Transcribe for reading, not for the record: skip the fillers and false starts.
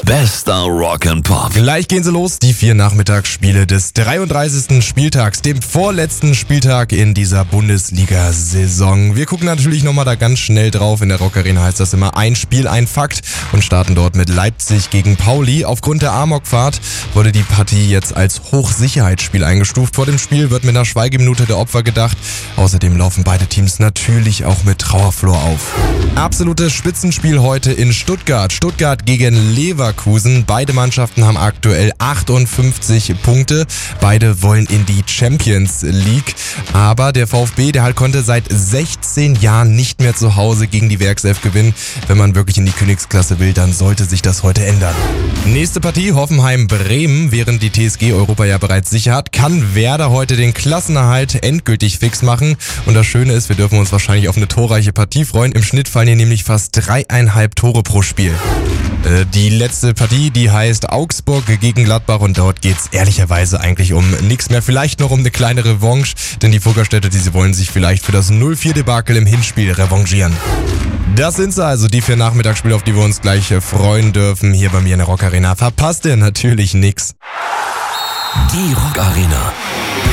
Bester Rock and Pop. Gleich gehen sie los, die 4 Nachmittagsspiele des 33. Spieltags, dem vorletzten Spieltag in dieser Bundesliga-Saison. Wir gucken natürlich nochmal da ganz schnell drauf. In der Rock Arena heißt das immer ein Spiel, ein Fakt und starten dort mit Leipzig gegen Pauli. Aufgrund der Amokfahrt wurde die Partie jetzt als Hochsicherheitsspiel eingestuft. Vor dem Spiel wird mit einer Schweigeminute der Opfer gedacht. Außerdem laufen beide Teams natürlich auch mit Trauerflor auf. Absolutes Spitzenspiel heute in Stuttgart. Stuttgart gegen Leverkusen. Beide Mannschaften haben aktuell 58 Punkte. Beide wollen in die Champions League. Aber der VfB, der konnte seit 16 Jahren nicht mehr zu Hause gegen die Werkself gewinnen. Wenn man wirklich in die Königsklasse will, dann sollte sich das heute ändern. Nächste Partie Hoffenheim-Bremen. Während die TSG Europa ja bereits sicher hat, kann Werder heute den Klassenerhalt endgültig fix machen. Und das Schöne ist, wir dürfen uns wahrscheinlich auf eine torreiche Partie freuen. Im Schnitt fallen hier nämlich fast 3,5 Tore pro Spiel. Die letzte Partie, die heißt Augsburg gegen Gladbach und dort geht's ehrlicherweise eigentlich um nichts mehr. Vielleicht noch um eine kleine Revanche, denn die Fuggerstädte, sie wollen sich vielleicht für das 0-4-Debakel im Hinspiel revanchieren. Das sind sie also, die 4 Nachmittagsspiele, auf die wir uns gleich freuen dürfen. Hier bei mir in der Rock Arena verpasst ihr natürlich nix. Die Rock Arena.